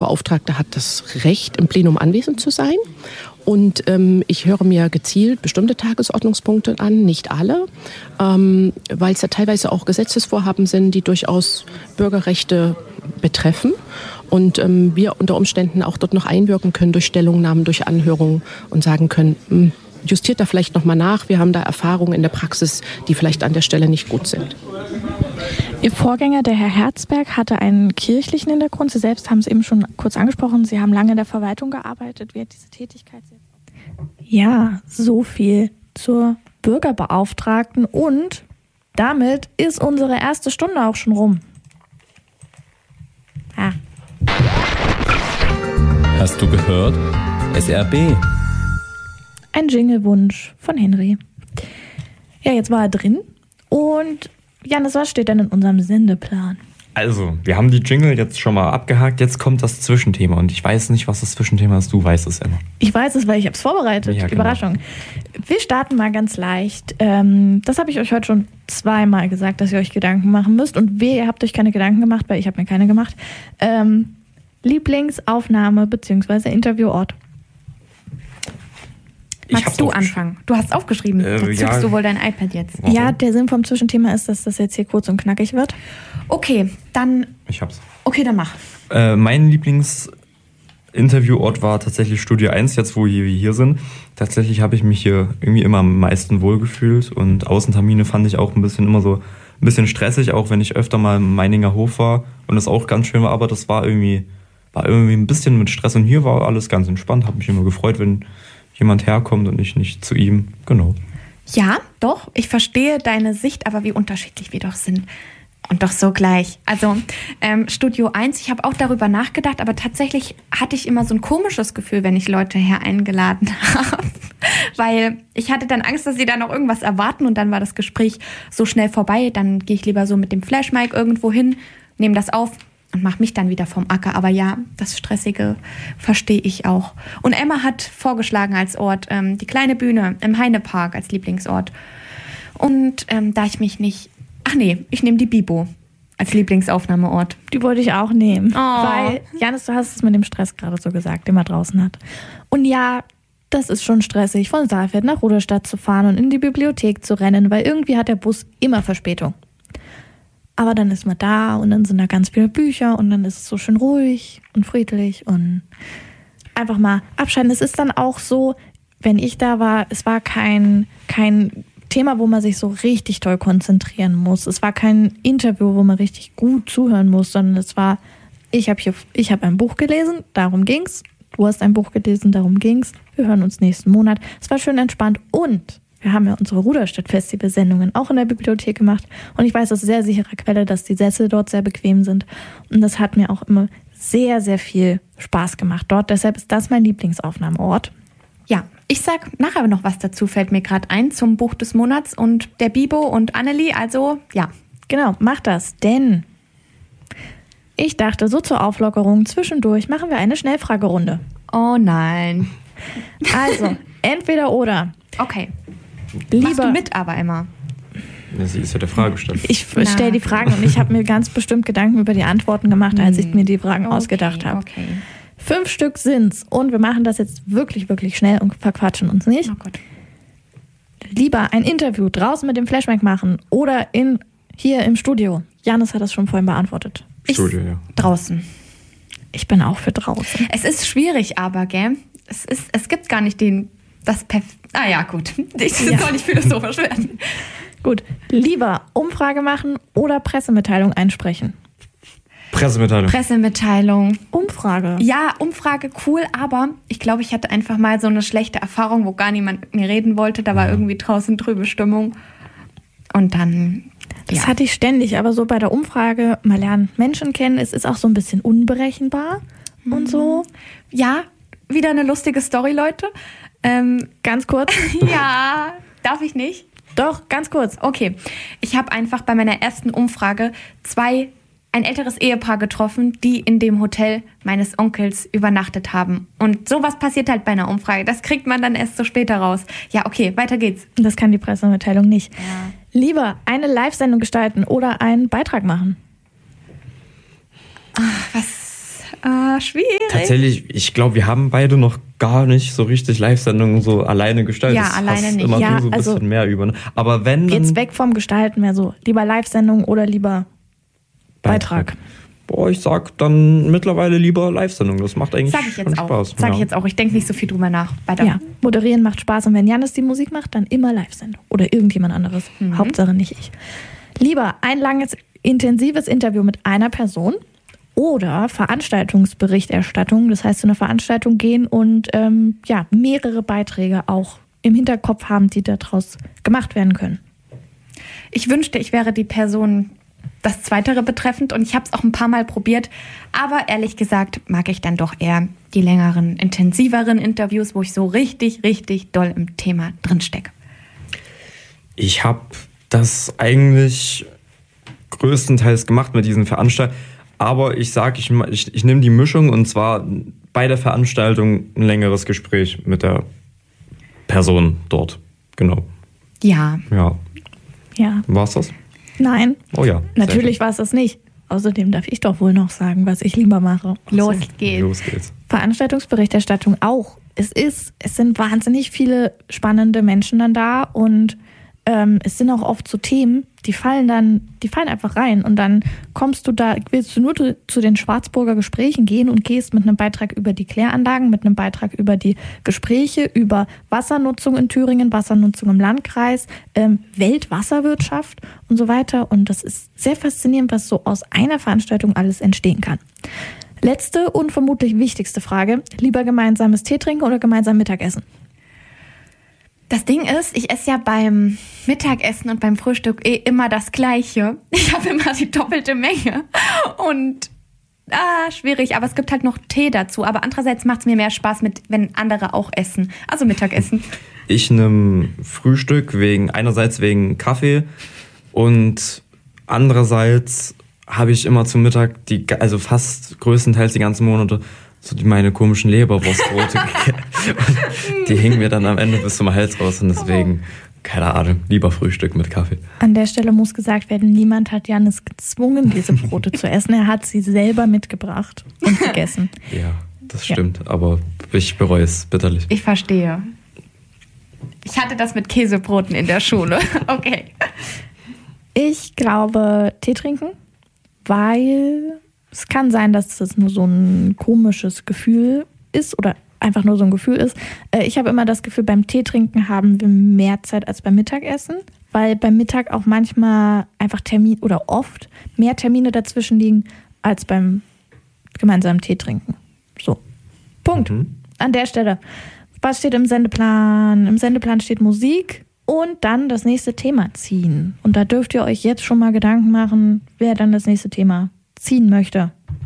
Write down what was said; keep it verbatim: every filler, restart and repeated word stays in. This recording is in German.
Bürgerbeauftragte hat das Recht, im Plenum anwesend zu sein. Und ähm, ich höre mir gezielt bestimmte Tagesordnungspunkte an, nicht alle, ähm, weil es ja teilweise auch Gesetzesvorhaben sind, die durchaus Bürgerrechte betreffen. Und ähm, wir unter Umständen auch dort noch einwirken können durch Stellungnahmen, durch Anhörungen und sagen können, mh, justiert da vielleicht nochmal nach. Wir haben da Erfahrungen in der Praxis, die vielleicht an der Stelle nicht gut sind. Ihr Vorgänger, der Herr Herzberg, hatte einen kirchlichen Hintergrund. Sie selbst haben es eben schon kurz angesprochen. Sie haben lange in der Verwaltung gearbeitet. Wie hat diese Tätigkeit jetzt? Ja, so viel zur Bürgerbeauftragten. Und damit ist unsere erste Stunde auch schon rum. Ja. Hast du gehört? S R B. Ein Jinglewunsch von Henry. Ja, jetzt war er drin. Und Janis, was steht denn in unserem Sendeplan? Also, wir haben die Jingle jetzt schon mal abgehakt. Jetzt kommt das Zwischenthema. Und ich weiß nicht, was das Zwischenthema ist. Du weißt es, Emma. Ich weiß es, weil ich habe es vorbereitet. Ja, genau. Überraschung. Wir starten mal ganz leicht. Ähm, das habe ich euch heute schon zweimal gesagt, dass ihr euch Gedanken machen müsst. Und wehe, ihr habt euch keine Gedanken gemacht, weil ich habe mir keine gemacht. Ähm, Lieblingsaufnahme bzw. Interviewort. Magst du anfangen? Du hast aufgeschrieben. Äh, da zückst ja. du wohl dein iPad jetzt. Warum? Ja, der Sinn vom Zwischenthema ist, dass das jetzt hier kurz und knackig wird. Okay, dann... Ich hab's. Okay, dann mach. Äh, mein Lieblingsinterviewort war tatsächlich Studio eins, jetzt wo wir hier sind. Tatsächlich habe ich mich hier irgendwie immer am meisten wohlgefühlt. Und Außentermine fand ich auch ein bisschen immer so ein bisschen stressig, auch wenn ich öfter mal im Meininger Hof war und das auch ganz schön war. Aber das war irgendwie, war irgendwie ein bisschen mit Stress. Und hier war alles ganz entspannt. Habe mich immer gefreut, wenn jemand herkommt und ich nicht zu ihm. Genau. Ja, doch. Ich verstehe deine Sicht, aber wie unterschiedlich wir doch sind. Und doch so gleich. Also ähm, Studio eins, ich habe auch darüber nachgedacht, aber tatsächlich hatte ich immer so ein komisches Gefühl, wenn ich Leute her eingeladen habe. Weil ich hatte dann Angst, dass sie da noch irgendwas erwarten und dann war das Gespräch so schnell vorbei. Dann gehe ich lieber so mit dem Flashmic irgendwo hin, nehme das auf und mache mich dann wieder vom Acker. Aber ja, das Stressige verstehe ich auch. Und Emma hat vorgeschlagen als Ort ähm, die kleine Bühne im Heinepark als Lieblingsort. Und ähm, da ich mich nicht... Ach nee, ich nehme die Bibo als Lieblingsaufnahmeort. Die wollte ich auch nehmen. Oh. Weil, Janis, du hast es mit dem Stress gerade so gesagt, den man draußen hat. Und ja, das ist schon stressig, von Saalfeld nach Rudolstadt zu fahren und in die Bibliothek zu rennen, weil irgendwie hat der Bus immer Verspätung. Aber dann ist man da und dann sind da ganz viele Bücher und dann ist es so schön ruhig und friedlich und einfach mal abschalten. Es ist dann auch so, wenn ich da war, es war kein, kein Thema, wo man sich so richtig toll konzentrieren muss. Es war kein Interview, wo man richtig gut zuhören muss, sondern es war, ich habe hier, ich habe ein Buch gelesen, darum ging's. Du hast ein Buch gelesen, darum ging's. Wir hören uns nächsten Monat. Es war schön entspannt und wir haben ja unsere Ruderstadt-Festival-Sendungen auch in der Bibliothek gemacht und ich weiß aus sehr sicherer Quelle, dass die Sessel dort sehr bequem sind und das hat mir auch immer sehr, sehr viel Spaß gemacht dort. Deshalb ist das mein Lieblingsaufnahmeort. Ja, ich sag nachher noch was dazu, fällt mir gerade ein, zum Buch des Monats und der Bibo und Annelie, also ja. Genau, mach das, denn ich dachte, so zur Auflockerung zwischendurch machen wir eine Schnellfragerunde. Oh nein. Also, entweder oder. Okay. Lieber, Machst du mit aber immer? Ja, sie ist ja der Fragesteller. Ich stelle die Fragen und ich habe mir ganz bestimmt Gedanken über die Antworten gemacht, als ich mir die Fragen okay, ausgedacht habe. Okay. Fünf Stück sind's und wir machen das jetzt wirklich, wirklich schnell und verquatschen uns nicht. Oh Gott. Lieber ein Interview draußen mit dem Flashback machen oder in, hier im Studio. Janis hat das schon vorhin beantwortet. Studio, ja. Draußen. Ich bin auch für draußen. Es ist schwierig aber, gell? Es, ist, es gibt gar nicht den, das Perf... Ah ja, gut. Ich soll ja. nicht philosophisch werden. Gut. Lieber Umfrage machen oder Pressemitteilung einsprechen? Pressemitteilung. Pressemitteilung. Umfrage. Ja, Umfrage cool, aber ich glaube, ich hatte einfach mal so eine schlechte Erfahrung, wo gar niemand mit mir reden wollte. Da war ja. irgendwie draußen trübe Stimmung. Und dann... Das ja. hatte ich ständig, aber so bei der Umfrage, man lernt Menschen kennen, es ist auch so ein bisschen unberechenbar mhm. und so. Ja, wieder eine lustige Story, Leute. Ähm, ganz kurz. Ja, darf ich nicht? Doch, ganz kurz. Okay, ich habe einfach bei meiner ersten Umfrage zwei ein älteres Ehepaar getroffen, die in dem Hotel meines Onkels übernachtet haben. Und sowas passiert halt bei einer Umfrage. Das kriegt man dann erst so später raus. Ja, okay, weiter geht's. Das kann die Pressemitteilung nicht. Ja. Lieber eine Live-Sendung gestalten oder einen Beitrag machen? Ach, was, Ah, schwierig. Tatsächlich, ich glaube, wir haben beide noch gar nicht so richtig Live-Sendungen so alleine gestaltet. Ja, das alleine hast nicht. Immer Ja, du so ein also bisschen mehr über. Ne? Aber wenn dann Jetzt weg vom Gestalten, mehr so lieber Live-Sendung oder lieber Beitrag. Beitrag. Boah, ich sag dann mittlerweile lieber Live-Sendung. Das macht eigentlich Sag ich schon jetzt auch. Spaß. Sag ja. ich jetzt auch. Ich denke nicht so viel drüber nach. Weiter. Ja, moderieren macht Spaß und wenn Janis die Musik macht, dann immer Live-Sendung oder irgendjemand anderes. Mhm. Hauptsache nicht ich. Lieber ein langes, intensives Interview mit einer Person oder Veranstaltungsberichterstattung. Das heißt, zu einer Veranstaltung gehen und ähm, ja, mehrere Beiträge auch im Hinterkopf haben, die daraus gemacht werden können. Ich wünschte, ich wäre die Person, das Zweitere betreffend, und ich habe es auch ein paar Mal probiert, aber ehrlich gesagt mag ich dann doch eher die längeren, intensiveren Interviews, wo ich so richtig, richtig doll im Thema drinstecke. Ich habe das eigentlich größtenteils gemacht mit diesen Veranstaltungen, aber ich sage, ich, ich, ich nehme die Mischung und zwar bei der Veranstaltung ein längeres Gespräch mit der Person dort. Genau. Ja. Ja. Ja. War's das? Nein. Oh ja. Natürlich war es das nicht. Außerdem darf ich doch wohl noch sagen, was ich lieber mache. Los So, geht's. Los geht's. Veranstaltungsberichterstattung auch. Es ist, es sind wahnsinnig viele spannende Menschen dann da und ähm, es sind auch oft so Themen, die fallen dann, die fallen einfach rein und dann kommst du da, willst du nur zu, zu den Schwarzburger Gesprächen gehen und gehst mit einem Beitrag über die Kläranlagen, mit einem Beitrag über die Gespräche, über Wassernutzung in Thüringen, Wassernutzung im Landkreis, ähm, Weltwasserwirtschaft und so weiter. Und das ist sehr faszinierend, was so aus einer Veranstaltung alles entstehen kann. Letzte und vermutlich wichtigste Frage. Lieber gemeinsames Tee trinken oder gemeinsam Mittagessen? Das Ding ist, ich esse ja beim Mittagessen und beim Frühstück eh immer das Gleiche. Ich habe immer die doppelte Menge und ah, schwierig, aber es gibt halt noch Tee dazu. Aber andererseits macht es mir mehr Spaß, mit, wenn andere auch essen. Also Mittagessen. Ich nehme Frühstück wegen einerseits wegen Kaffee und andererseits habe ich immer zum Mittag die, also fast größtenteils die ganzen Monate so die meine komischen Leberwurstbrote gegessen. Die hingen mir dann am Ende bis zum Hals raus und deswegen, keine Ahnung, lieber Frühstück mit Kaffee. An der Stelle muss gesagt werden, niemand hat Janis gezwungen, diese Brote zu essen. Er hat sie selber mitgebracht und gegessen. Ja, das stimmt, ja. Aber ich bereue es bitterlich. Ich verstehe. Ich hatte das mit Käsebroten in der Schule. Okay. Ich glaube, Tee trinken, weil es kann sein, dass das nur so ein komisches Gefühl ist oder einfach nur so ein Gefühl ist. Ich habe immer das Gefühl, beim Tee trinken haben wir mehr Zeit als beim Mittagessen, weil beim Mittag auch manchmal einfach Termin oder oft mehr Termine dazwischen liegen als beim gemeinsamen Tee trinken. So, Punkt. Mhm. An der Stelle. Was steht im Sendeplan? Im Sendeplan steht Musik und dann das nächste Thema ziehen. Und da dürft ihr euch jetzt schon mal Gedanken machen, wer dann das nächste Thema ziehen möchte.